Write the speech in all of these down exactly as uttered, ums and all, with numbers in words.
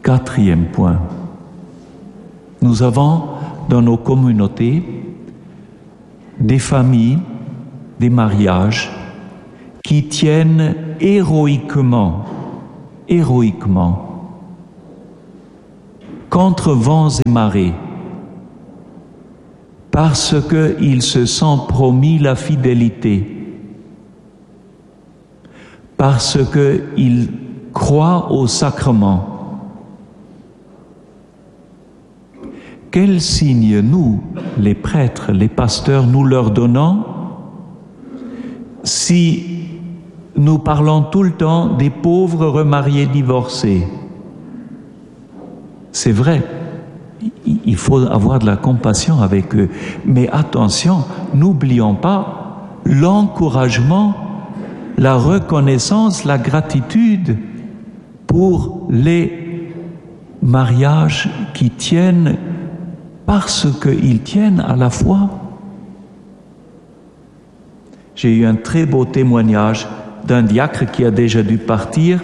Quatrième point. Nous avons dans nos communautés des familles, des mariages qui tiennent héroïquement, héroïquement, contre vents et marées, parce qu'ils se sont promis la fidélité, parce qu'ils croient au sacrement. Quel signe nous, les prêtres, les pasteurs, nous leur donnons si nous parlons tout le temps des pauvres remariés divorcés? C'est vrai, il faut avoir de la compassion avec eux, mais attention, n'oublions pas l'encouragement, la reconnaissance, la gratitude pour les mariages qui tiennent parce qu'ils tiennent à la foi. J'ai eu un très beau témoignage d'un diacre qui a déjà dû partir,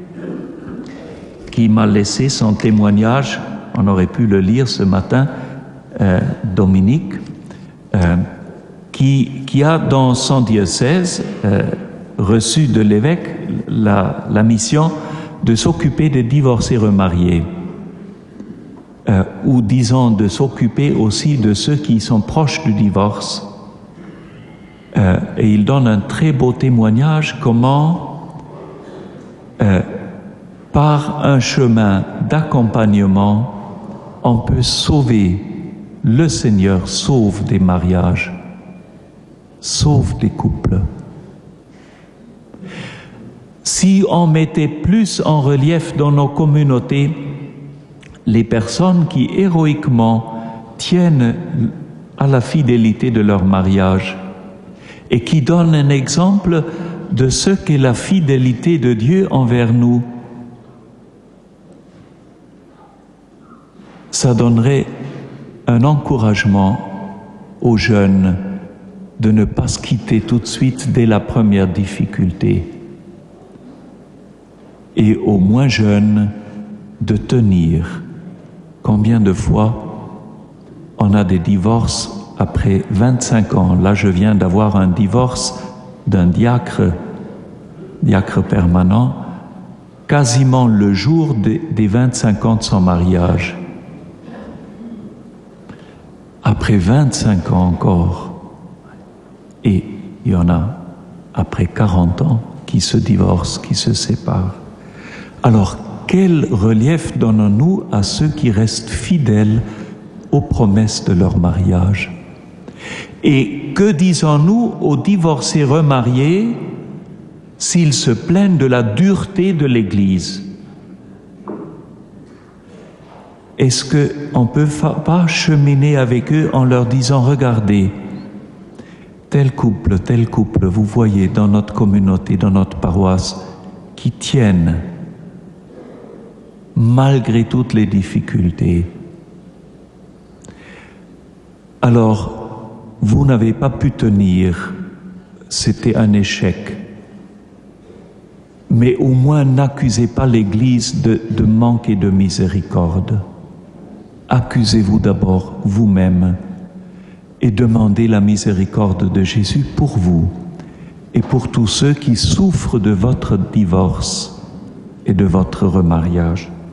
qui m'a laissé son témoignage, on aurait pu le lire ce matin, euh, Dominique, euh, qui, qui a dans son diocèse euh, reçu de l'évêque la, la mission de s'occuper des divorcés remariés. Euh, ou disons de s'occuper aussi de ceux qui sont proches du divorce. Euh, et il donne un très beau témoignage comment, euh, par un chemin d'accompagnement, on peut sauver, le Seigneur sauve des mariages, sauve des couples. Si on mettait plus en relief dans nos communautés les personnes qui héroïquement tiennent à la fidélité de leur mariage et qui donnent un exemple de ce qu'est la fidélité de Dieu envers nous, ça donnerait un encouragement aux jeunes de ne pas se quitter tout de suite dès la première difficulté, et aux moins jeunes de tenir. Combien de fois on a des divorces après vingt-cinq ans? Là, je viens d'avoir un divorce d'un diacre, diacre permanent, quasiment le jour des, des vingt-cinq ans de son mariage. Après vingt-cinq ans encore. Et il y en a après quarante ans qui se divorcent, qui se séparent. Alors, quel relief donnons-nous à ceux qui restent fidèles aux promesses de leur mariage? Et que disons-nous aux divorcés remariés s'ils se plaignent de la dureté de l'Église? Est-ce qu'on ne peut pas cheminer avec eux en leur disant « Regardez, tel couple, tel couple, vous voyez dans notre communauté, dans notre paroisse, qui tiennent malgré toutes les difficultés. Alors, vous n'avez pas pu tenir, c'était un échec. Mais au moins n'accusez pas l'Église de, de manquer de miséricorde. Accusez-vous d'abord vous-même et demandez la miséricorde de Jésus pour vous et pour tous ceux qui souffrent de votre divorce et de votre remariage.